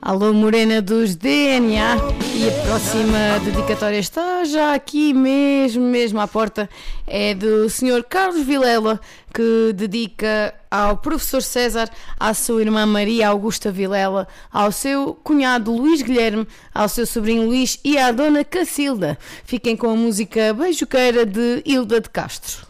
Alô Morena dos DNA. E a próxima dedicatória está já aqui mesmo à porta. É do Sr. Carlos Vilela, que dedica ao professor César, à sua irmã Maria Augusta Vilela, ao seu cunhado Luís Guilherme, ao seu sobrinho Luís e à dona Cacilda. Fiquem com a música Beijoqueira de Hilda de Castro.